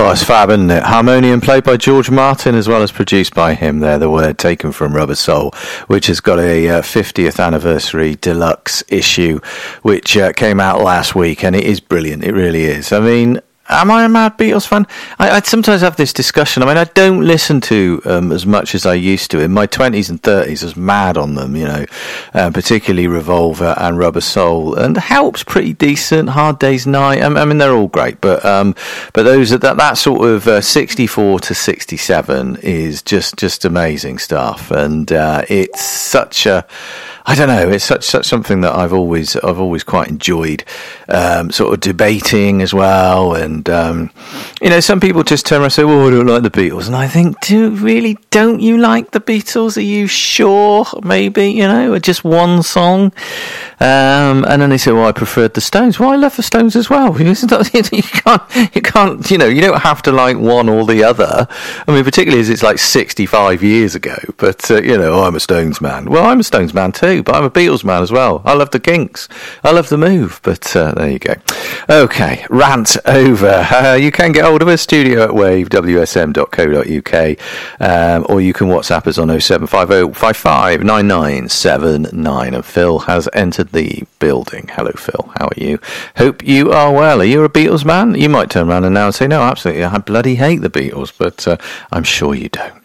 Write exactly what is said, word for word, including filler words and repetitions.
Oh, it's fab, isn't it? Harmonium played by George Martin as well as produced by him there, The Word, taken from Rubber Soul, which has got a uh, fiftieth anniversary deluxe issue, which uh, came out last week, and it is brilliant. It really is. I mean, am I a mad Beatles fan? I, I sometimes have this discussion. I mean, I don't listen to um, as much as I used to. In my twenties and thirties, I was mad on them, you know, uh, particularly Revolver and Rubber Soul. And Help's pretty decent. Hard Day's Night. I, I mean, they're all great. But um, but those that that sort of uh, sixty-four to sixty-seven is just just amazing stuff. And uh, it's such a I don't know. It's such such something that I've always I've always quite enjoyed, um, sort of debating as well. And um, you know, some people just turn around and say, "Oh, I don't like the Beatles," and I think, "Do really? Don't you like the Beatles? Are you sure? Maybe you know, just one song." Um, and then they say, "Well, I preferred the Stones." Well, I love the Stones as well. You can't, you can't, you know, you don't have to like one or the other. I mean, particularly as it's like sixty-five years ago. But uh, you know, oh, I'm a Stones man. Well, I'm a Stones man too. But I'm a Beatles man as well. I love the Kinks. I love the Move. But uh, there you go. Okay, rant over. Uh, you can get hold of us, studio at wave w s m dot co dot u k, um, or you can WhatsApp us on oh seven five oh five five nine nine seven nine. And Phil has entered the building. Hello, Phil. How are you? Hope you are well. Are you a Beatles man? You might turn around and now and say, no, absolutely, I bloody hate the Beatles, but uh, I'm sure you don't.